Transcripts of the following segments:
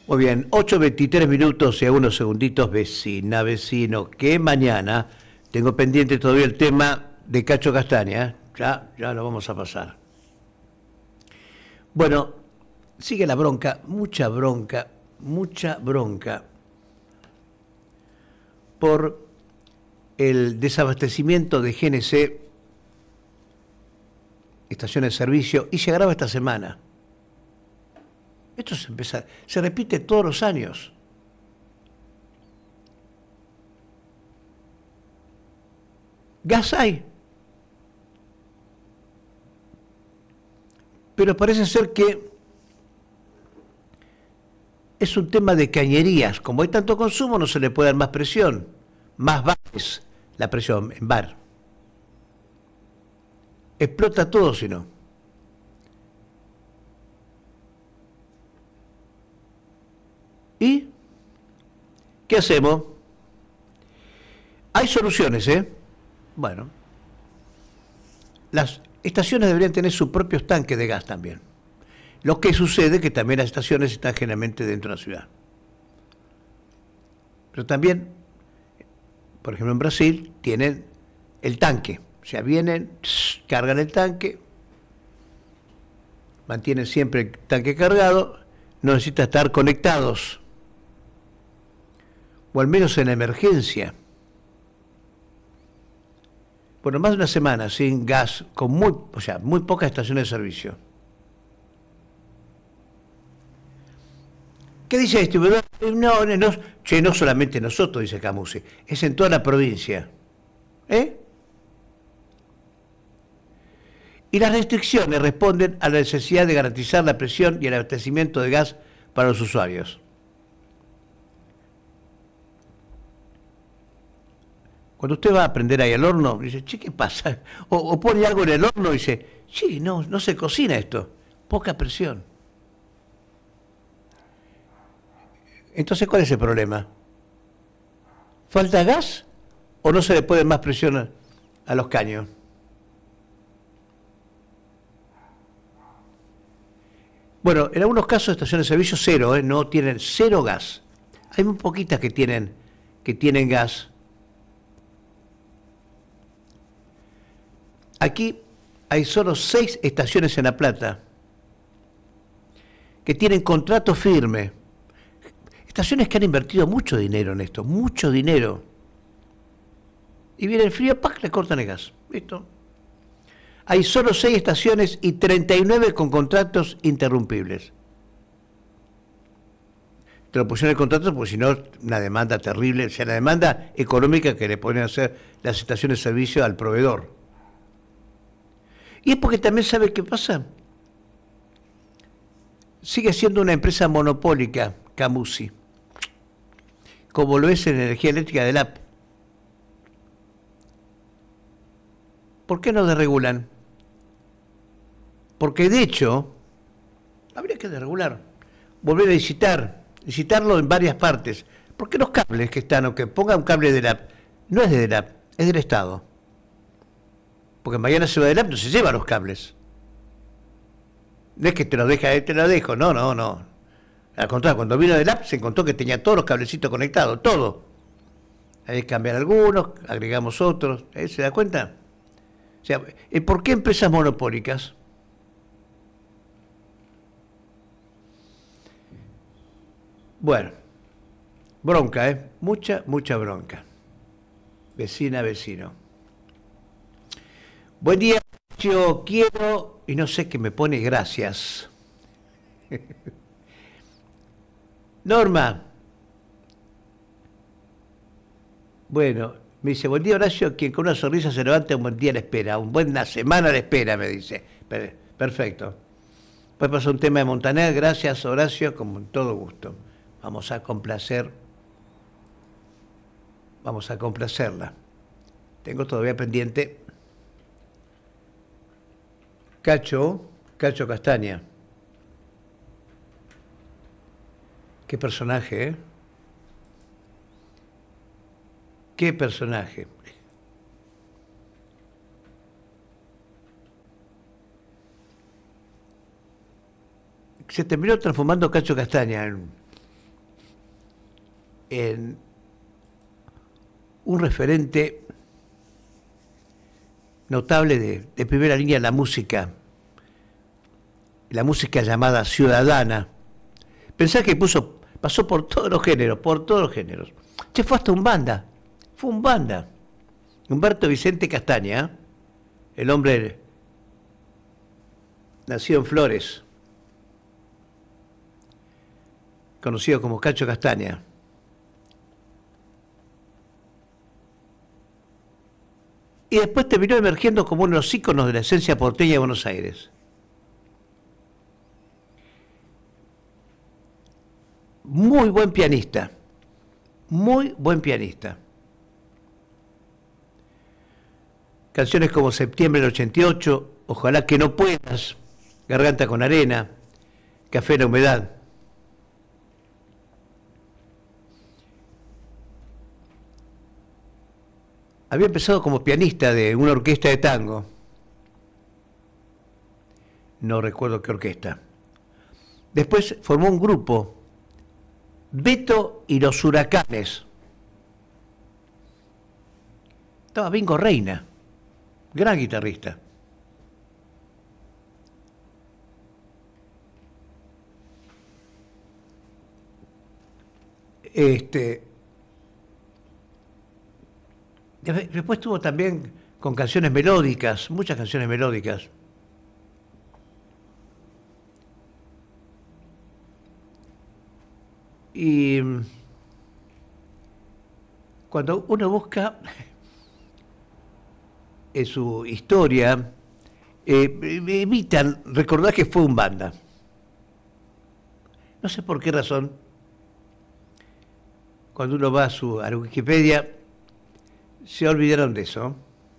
Muy bien, 8:23 y a unos segunditos, vecina, vecino, que mañana tengo pendiente todavía el tema de Cacho Castaña, ¿eh? Ya lo vamos a pasar. Bueno, sigue la mucha bronca por el desabastecimiento de GNC, estaciones de servicio, y se agrava esta semana. Esto se repite todos los años. Gas hay, pero parece ser que es un tema de cañerías. Como hay tanto consumo, no se le puede dar más presión. Más bares la presión en bar. Explota todo si no. ¿Y qué hacemos? Hay soluciones, ¿eh? Bueno, las estaciones deberían tener sus propios tanques de gas también. Lo que sucede es que también las estaciones están generalmente dentro de la ciudad. Pero también, por ejemplo en Brasil, tienen el tanque. O sea, vienen, cargan el tanque, mantienen siempre el tanque cargado, no necesitan estar conectados. O al menos en la emergencia. Bueno, más de una semana sin gas, con muy pocas estaciones de servicio. ¿Qué dice el distribuidor? No solamente nosotros, dice Camusi, es en toda la provincia. Y las restricciones responden a la necesidad de garantizar la presión y el abastecimiento de gas para los usuarios. Cuando usted va a prender ahí el horno, dice, che, ¿qué pasa? O pone algo en el horno y dice, sí, no se cocina esto, poca presión. Entonces, ¿cuál es el problema? ¿Falta gas o no se le puede más presión a los caños? Bueno, en algunos casos estaciones de servicio cero, no tienen cero gas. Hay muy poquitas que tienen gas. Aquí hay solo 6 estaciones en La Plata que tienen contrato firme. Estaciones que han invertido mucho dinero en esto, mucho dinero. Y viene el frío, ¡pac!, le cortan el gas. ¿Listo? Hay solo 6 estaciones y 39 con contratos interrumpibles. Te lo pusieron en el contrato porque si no, una demanda terrible, o sea, la demanda económica que le pueden hacer las estaciones de servicio al proveedor. Y es porque también, ¿sabe qué pasa? Sigue siendo una empresa monopólica, Camusi, como lo es en energía eléctrica del AP. ¿Por qué no desregulan? Porque de hecho, habría que desregular, volver a licitarlo en varias partes. Porque los cables que están, o que ponga un cable del AP, no es del AP, es del Estado. Porque mañana se va del AP, no se lleva los cables. No es que te lo dejo, no. Al contrario, cuando vino del AP se encontró que tenía todos los cablecitos conectados, todo. Hay que cambiar algunos, agregamos otros, ¿se da cuenta? O sea, ¿por qué empresas monopólicas? Bueno, bronca, mucha bronca. Vecina, vecino. Buen día, yo quiero, y no sé qué me pone, gracias. Norma. Bueno, me dice, buen día Horacio, quien con una sonrisa se levanta, un buen día le espera, una buena semana le espera, me dice. Perfecto. Después pasa un tema de Montaner, gracias Horacio, con todo gusto. Vamos a complacerla. Tengo todavía pendiente Cacho Castaña. Qué personaje, ¿eh? Qué personaje. Se terminó transformando Cacho Castaña en un referente notable de primera línea en la música llamada ciudadana. Pensá que pasó por todos los géneros. Che, fue hasta fue un banda. Humberto Vicente Castaña, el hombre nacido en Flores, conocido como Cacho Castaña. Y después terminó emergiendo como uno de los íconos de la esencia porteña de Buenos Aires. Muy buen pianista. Canciones como Septiembre del 88, Ojalá que no puedas, Garganta con arena, Café en la humedad. Había empezado como pianista de una orquesta de tango. No recuerdo qué orquesta. Después formó un grupo, Beto y los Huracanes. Estaba Bingo Reina, gran guitarrista. Después estuvo también con canciones melódicas, muchas canciones melódicas. Y cuando uno busca en su historia, evitan recordar que fue un banda. No sé por qué razón, cuando uno va a la Wikipedia, se olvidaron de eso.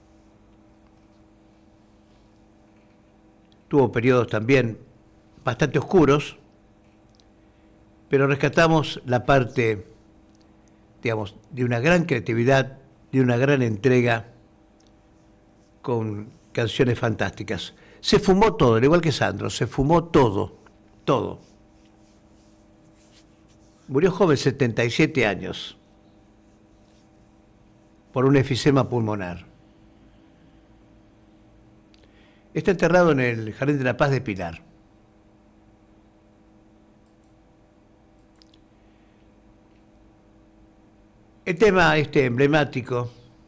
Tuvo periodos también bastante oscuros, pero rescatamos la parte, digamos, de una gran creatividad, de una gran entrega, con canciones fantásticas. Se fumó todo, al igual que Sandro, se fumó todo. Murió joven, 77 años, por un efisema pulmonar. Está enterrado en el Jardín de la Paz de Pilar. El tema emblemático,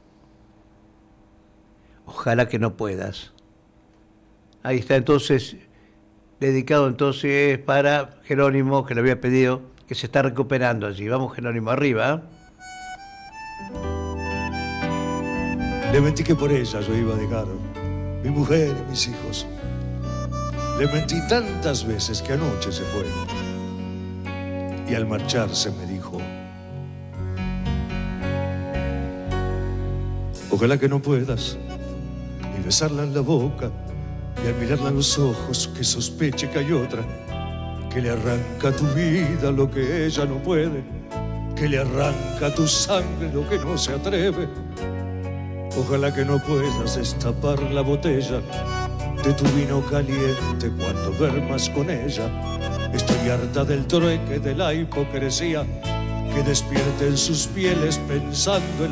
Ojalá que no puedas. Ahí está entonces, dedicado entonces para Jerónimo, que le había pedido, que se está recuperando allí. Vamos, Jerónimo, arriba. Le mentí que por ella yo iba a dejar mi mujer y mis hijos. Le mentí tantas veces que anoche se fue. Y al marcharse me dijo: ojalá que no puedas ni besarla en la boca, y al mirarla en los ojos que sospeche que hay otra, que le arranca a tu vida lo que ella no puede, que le arranca a tu sangre lo que no se atreve. Ojalá que no puedas destapar la botella de tu vino caliente cuando duermas con ella. Estoy harta del trueque, de la hipocresía que despierta en sus pieles pensando en